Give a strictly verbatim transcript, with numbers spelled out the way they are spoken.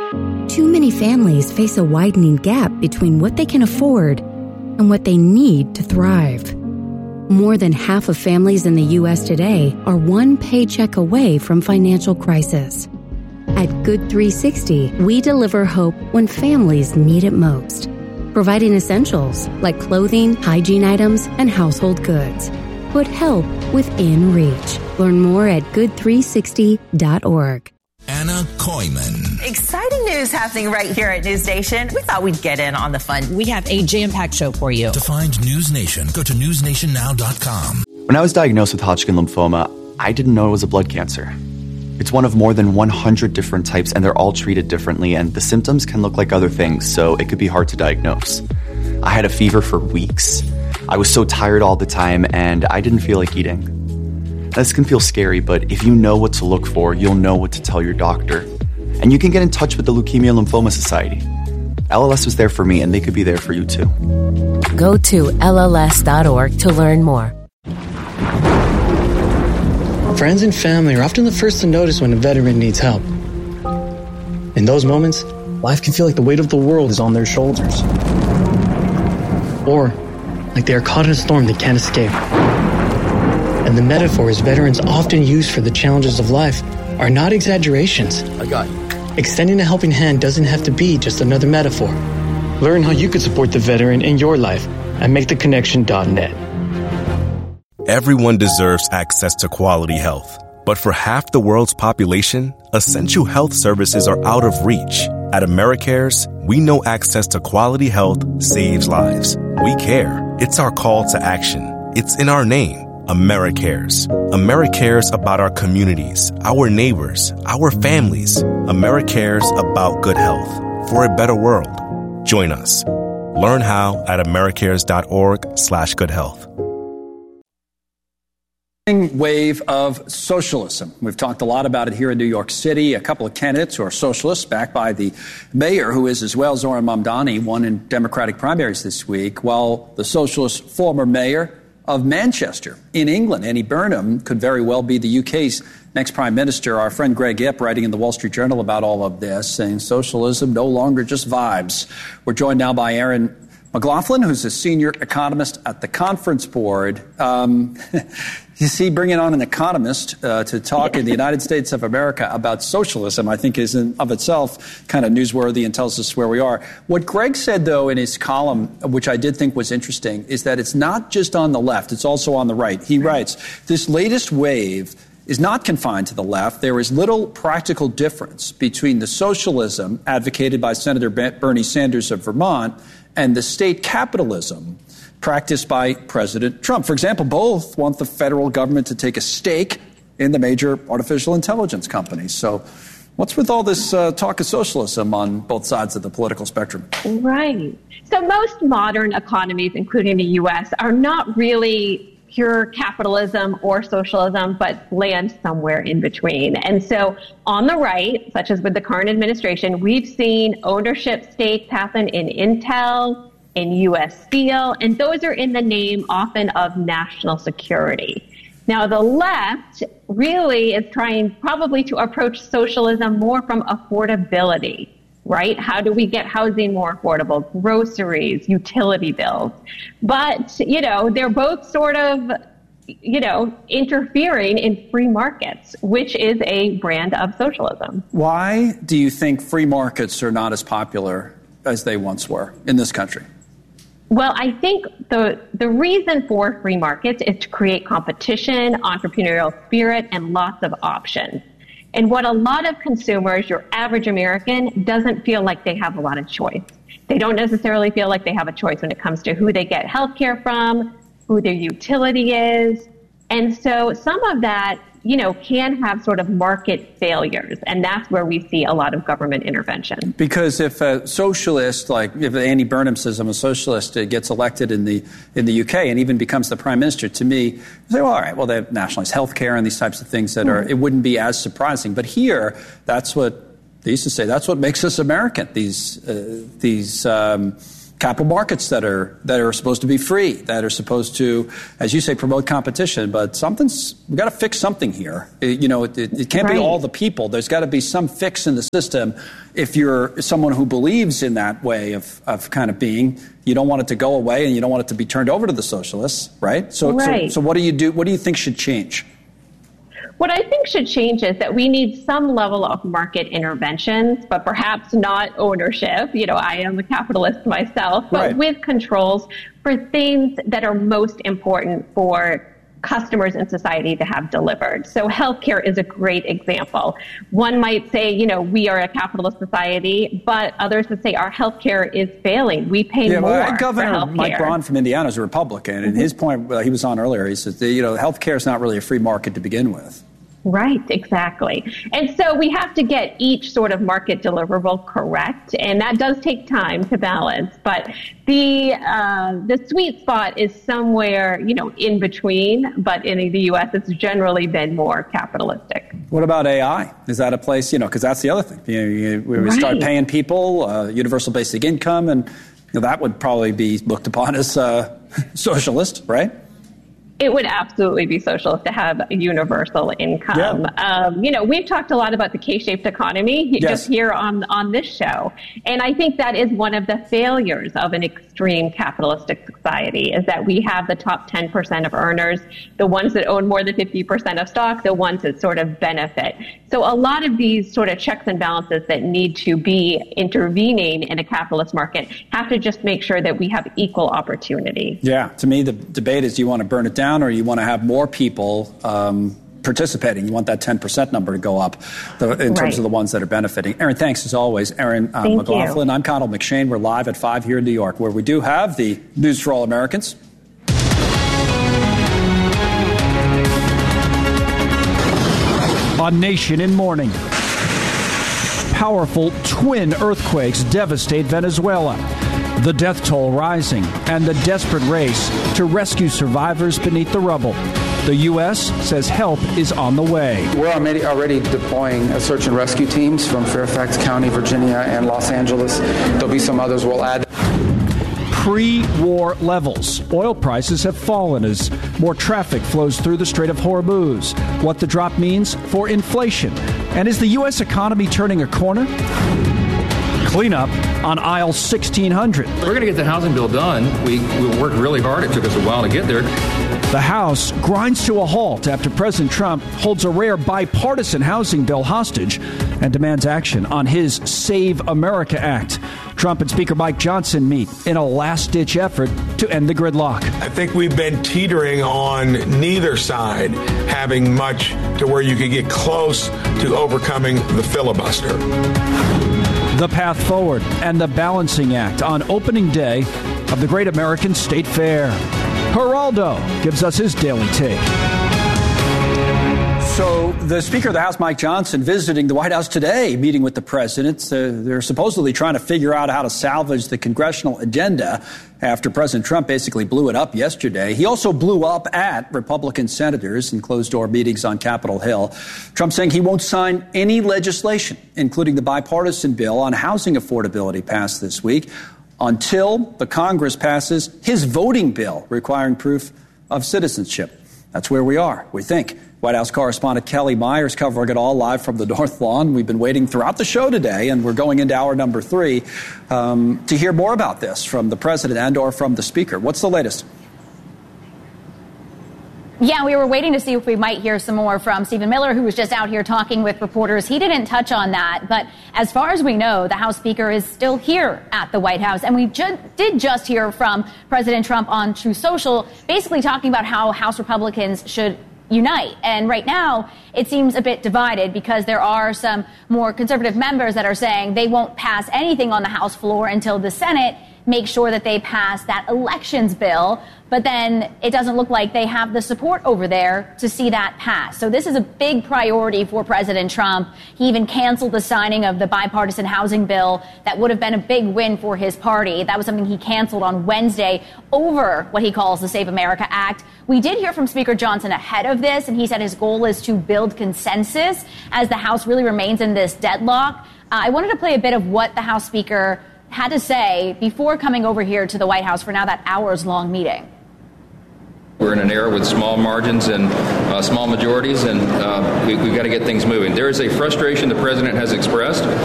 Too many families face a widening gap between what they can afford and what they need to thrive. More than half of families in the U S today are one paycheck away from financial crisis. At Good three sixty, we deliver hope when families need it most, providing essentials like clothing, hygiene items, and household goods. Put help within reach. Learn more at good three sixty dot org. Anna Koyman. Exciting news happening right here at News Nation. We thought we'd get in on the fun. We have a jam-packed show for you. To find News Nation, go to news nation now dot com. When I was diagnosed with Hodgkin lymphoma, I didn't know it was a blood cancer. It's one of more than one hundred different types, and they're all treated differently, and the symptoms can look like other things, so it could be hard to diagnose. I had a fever for weeks. I was so tired all the time, and I didn't feel like eating. This can feel scary, but if you know what to look for, you'll know what to tell your doctor. And you can get in touch with the Leukemia Lymphoma Society. L L S was there for me, and they could be there for you too. Go to L L S dot org to learn more. Friends and family are often the first to notice when a veteran needs help. In those moments, life can feel like the weight of the world is on their shoulders. Or like they are caught in a storm they can't escape. And the metaphors veterans often use for the challenges of life are not exaggerations. I got you. Extending a helping hand doesn't have to be just another metaphor. Learn how you could support the veteran in your life at make the connection dot net. Everyone deserves access to quality health. But for half the world's population, essential health services are out of reach. At AmeriCares, we know access to quality health saves lives. We care. It's our call to action. It's in our name. AmeriCares. AmeriCares about our communities, our neighbors, our families. AmeriCares about good health for a better world. Join us. Learn how at americares dot org slash good health. Wave of socialism. We've talked a lot about it here in New York City. A couple of candidates who are socialists, backed by the mayor, who is as well, Zohran Mamdani, won in Democratic primaries this week, while the socialist former mayor of Manchester in England, Andy Burnham, could very well be the U K's next prime minister. Our friend Greg Ip, writing in the Wall Street Journal about all of this, saying socialism no longer just vibes. We're joined now by Aaron McLaughlin, who's a senior economist at the Conference Board. Um, you see, bringing on an economist uh, to talk in the United States of America about socialism, I think, is in of itself kind of newsworthy and tells us where we are. What Greg said, though, in his column, which I did think was interesting, is that it's not just on the left, it's also on the right. He writes, this latest wave is not confined to the left. There is little practical difference between the socialism advocated by Senator Bernie Sanders of Vermont and the state capitalism practiced by President Trump. For example, both want the federal government to take a stake in the major artificial intelligence companies. So what's with all this uh, talk of socialism on both sides of the political spectrum? Right. So most modern economies, including the U S, are not really pure capitalism or socialism, but land somewhere in between. And so on the right, such as with the current administration, we've seen ownership stakes happen in Intel, in U S Steel, and those are in the name often of national security. Now, the left really is trying probably to approach socialism more from affordability, right? How do we get housing more affordable, groceries, utility bills? But, you know, they're both sort of, you know, interfering in free markets, which is a brand of socialism. Why do you think free markets are not as popular as they once were in this country? Well, I think the the reason for free markets is to create competition, entrepreneurial spirit, and lots of options. And what a lot of consumers, your average American, doesn't feel like they have a lot of choice. They don't necessarily feel like they have a choice when it comes to who they get healthcare from, who their utility is. And so some of that, you know, can have sort of market failures. And that's where we see a lot of government intervention. Because if a socialist, like if Andy Burnham says I'm a socialist, uh, gets elected in the in the U K and even becomes the prime minister, to me, you say, well, all right, well, they have nationalized health care and these types of things that are, it wouldn't be as surprising. But here, that's what they used to say, that's what makes us American. These, uh, these, um, capital markets that are that are supposed to be free, that are supposed to, as you say, promote competition. But something's we've got to fix something here. It, you know, it, it, it can't right. be all the people. There's got to be some fix in the system. If you're someone who believes in that way of, of kind of being, you don't want it to go away, and you don't want it to be turned over to the socialists, right? So, right. so, so what do you do? What do you think should change? What I think should change is that we need some level of market interventions, but perhaps not ownership. You know, I am a capitalist myself, but right. with controls for things that are most important for customers in society to have delivered. So healthcare is a great example. One might say, you know, we are a capitalist society, but others would say our healthcare is failing. We pay yeah, more well, Governor for Mike Braun from Indiana is a Republican, and mm-hmm. his point, well, he was on earlier, he says, you know, healthcare is not really a free market to begin with. Right, exactly. And so we have to get each sort of market deliverable correct, and that does take time to balance. But the uh, the sweet spot is somewhere, you know, in between. But in the U S, it's generally been more capitalistic. What about A I? Is that a place, you know, because that's the other thing. You know, you, we right. start paying people uh, universal basic income, and you know, that would probably be looked upon as uh, socialist, right? It would absolutely be socialist to have a universal income. Yeah. Um, you know, we've talked a lot about the K-shaped economy yes. just here on on this show. And I think that is one of the failures of an extreme capitalistic society, is that we have the top ten percent of earners, the ones that own more than fifty percent of stock, the ones that sort of benefit. So a lot of these sort of checks and balances that need to be intervening in a capitalist market have to just make sure that we have equal opportunity. Yeah. To me, the debate is, do you want to burn it down, or you want to have more people um, participating? You want that ten percent number to go up the, in terms right. of the ones that are benefiting. Erin, thanks as always. Erin uh, McLaughlin. You. I'm Connell McShane. We're live at five here in New York, where we do have the News for All Americans. A nation in mourning. Powerful twin earthquakes devastate Venezuela. The death toll rising, and the desperate race to rescue survivors beneath the rubble. The U S says help is on the way. We're already, already deploying search and rescue teams from Fairfax County, Virginia, and Los Angeles. There'll be some others we'll add. Pre-war levels. Oil prices have fallen as more traffic flows through the Strait of Hormuz. What the drop means for inflation. And is the U S economy turning a corner? Cleanup on aisle sixteen hundred. We're going to get the housing bill done. We, we worked really hard. It took us a while to get there. The House grinds to a halt after President Trump holds a rare bipartisan housing bill hostage and demands action on his Save America Act. Trump and Speaker Mike Johnson meet in a last-ditch effort to end the gridlock. I think we've been teetering on neither side having much to where you could get close to overcoming the filibuster. The path forward and the balancing act on opening day of the Great American State Fair. Geraldo gives us his daily take. So the Speaker of the House, Mike Johnson, visiting the White House today, meeting with the president. Uh, they're supposedly trying to figure out how to salvage the congressional agenda after President Trump basically blew it up yesterday. He also blew up at Republican senators in closed-door meetings on Capitol Hill. Trump saying he won't sign any legislation, including the bipartisan bill on housing affordability passed this week, until the Congress passes his voting bill requiring proof of citizenship. That's where we are, we think. White House correspondent Kelly Myers covering it all live from the North Lawn. We've been waiting throughout the show today, and we're going into hour number three um, to hear more about this from the president and or from the speaker. What's the latest? Yeah, we were waiting to see if we might hear some more from Stephen Miller, who was just out here talking with reporters. He didn't touch on that. But as far as we know, the House Speaker is still here at the White House. And we ju- did just hear from President Trump on Truth Social, basically talking about how House Republicans should unite. And right now, it seems a bit divided because there are some more conservative members that are saying they won't pass anything on the House floor until the Senate makes sure that they pass that elections bill. But then it doesn't look like they have the support over there to see that pass. So this is a big priority for President Trump. He even canceled the signing of the bipartisan housing bill that would have been a big win for his party. That was something he canceled on Wednesday over what he calls the Save America Act. We did hear from Speaker Johnson ahead of this, and he said his goal is to build consensus as the House really remains in this deadlock. Uh, I wanted to play a bit of what the House Speaker had to say before coming over here to the White House for now that hours-long meeting. We're in an era with small margins and uh, small majorities, and uh, we, we've got to get things moving. There is a frustration the president has expressed